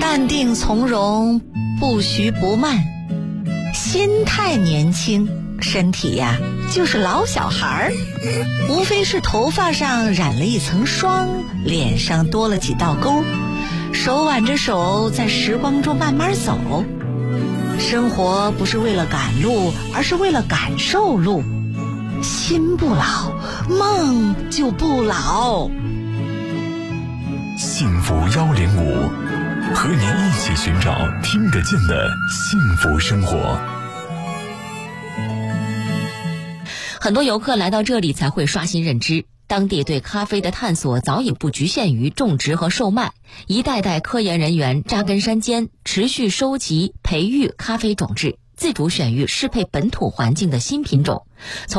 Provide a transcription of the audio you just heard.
淡定从容，不徐不慢，心态年轻，身体呀就是老小孩儿，无非是头发上染了一层霜，脸上多了几道沟，手挽着手在时光中慢慢走。生活不是为了赶路，而是为了感受路。心不老，梦就不老。 幸福105，和您一起寻找听得见的幸福生活。 很多游客来到这里才会刷新认知，当地对咖啡的探索早已不局限于种植和售卖，一代代科研人员扎根山间，持续收集、培育咖啡种质，自主选育适配本土环境的新品种。